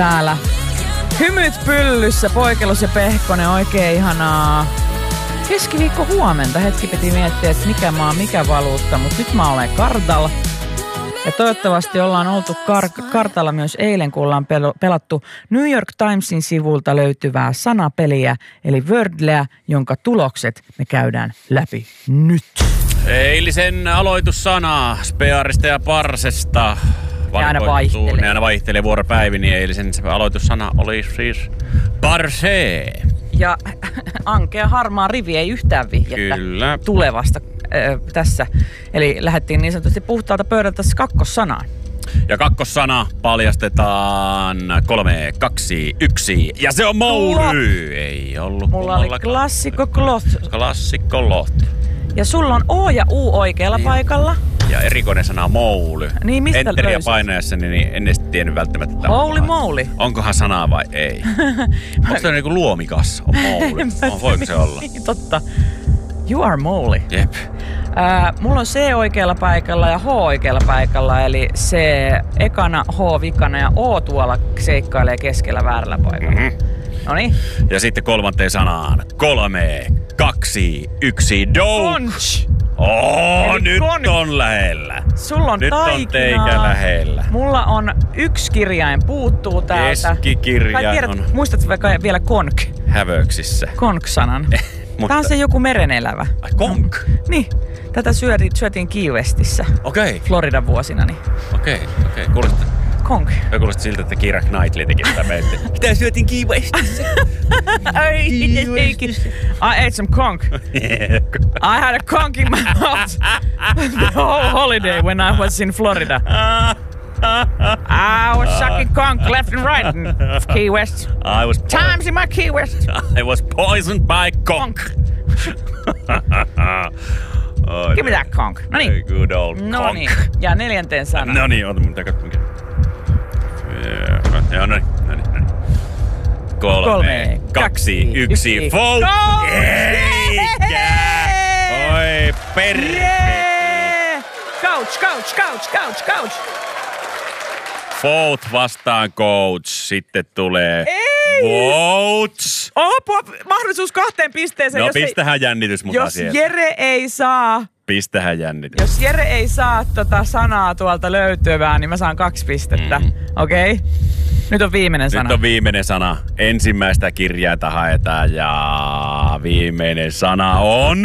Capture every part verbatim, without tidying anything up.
täällä. Hymyt pyllyssä, Poikelus ja Pehkonen, oikein ihanaa. Keskiviikko huomenta, hetki piti miettiä, että mikä maa, mikä valuutta, mutta nyt mä olen kartalla. Ja toivottavasti ollaan oltu kar- kartalla myös eilen, kun ollaan pel- pelattu New York Timesin sivulta löytyvää sanapeliä, eli Wordleä, jonka tulokset me käydään läpi nyt. Eilisen aloitussana Spearista ja Parsesta. Ne aina vaihtelee. Ne aina vaihtelee vuoropäivin, niin eilisen aloitussana oli siis Parse. Ja ankea harmaa rivi ei yhtään vihjettä Kyllä. tulevasta äh, tässä. Eli lähdettiin niin sanotusti puhtaalta pöydältä kakkossanaan. Ja kakkossana paljastetaan kolme, kaksi, yksi. Ja se on Mouri. Ei ollut. Mulla oli klassikko Cloth. Klassikko Cloth. Ja sulla on O ja U oikealla niin. paikalla. Ja erikoinen sana Mouli. Niin, mistä Enteriä löysit? painaessa, niin en edes tiennyt välttämättä. Holy moly. Onkohan sanaa vai ei? Onko tämä niinku luomikas? On Mouli. On, voiko se olla? Niin, totta. You are moly. Jep. Äh, mulla on C oikealla paikalla ja H oikealla paikalla, eli C ekana, H vikana ja O tuolla seikkailee keskellä väärällä paikalla. Mm-hmm. Noniin. Ja sitten kolmanteen sanaan. Kolme, kaksi, yksi, douk. Conch. Oh, eli nyt konch. on lähellä. Sulla on nyt taikinaa. on teikä lähellä. Mulla on yksi kirjain puuttuu täältä. Keskikirjain tiedät, on muistatko vaikka vielä konk? hävöksissä. Konk-sanan. Mutta... Tää on se joku merenelävä. Ai konk? Niin. Tätä syötiin, syötiin Key Westissä. Okei. Okay. Floridan vuosina. Niin. Okei, okay, okei. Okay. Kuulosti... Konk. Kuulosti siltä, että Keira Knightley teki sitä meitä. Mitä syötiin Key Westissä? I ate some conch. I had a conch in my mouth the whole holiday when I was in Florida. I was sucking conch left and right in Key West. I was po- Times in my Key West. I was poisoned by conch. Oh, give me that conch. No niin. Good old conch. No niin. Ja neljänteen sanaan. No niin, ota mun tää katsomaan. Joo, no niin, no niin, no niin. Kolme, Kolme kaksi, yksi, folk! Eikä! Oi perhe! Coach, coach, coach, coach, coach! Vote vastaan coach. Sitten tulee Ei! votes. Apua, mahdollisuus kahteen pisteeseen. No jos pistähän ei, jännitys mukaan jos sieltä. Jere ei saa... Pistähän jännitys. Jos Jere ei saa tota sanaa tuolta löytyvää, niin mä saan kaksi pistettä. Mm. Okei? Okay? Nyt on viimeinen sana. Nyt on viimeinen sana. Ensimmäistä kirjainta haetaan ja viimeinen sana on...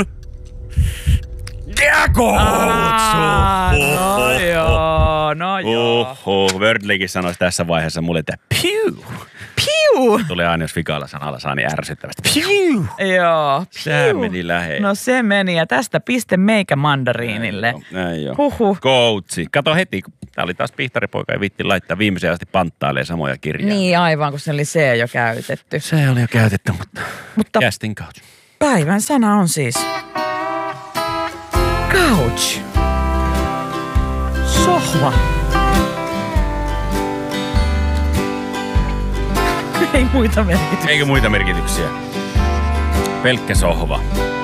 Coach! No joo, no joo. Oho, Wordleykin sanoisi tässä vaiheessa mulle, että piu. Piu! Tulee aina, jos vikalla sanalla saa niin ärsyttävästi. Piu! Joo, piu. Se meni lähelle. No se meni, ja tästä piste meikä mandariinille. Näin joo. Huhhuh. Coachi. Kato heti, kun tää oli taas pihtaripoika ja vitti laittaa viimeiseen asti panttailee samoja kirjaa. Niin, aivan, kun se oli C jo käytetty. Se oli jo käytetty, mutta, mutta casting couch. Päivän sana on siis... Couch. Sohva. Ei muita merkityksiä. Eikö muita merkityksiä? Pelkkä sohva.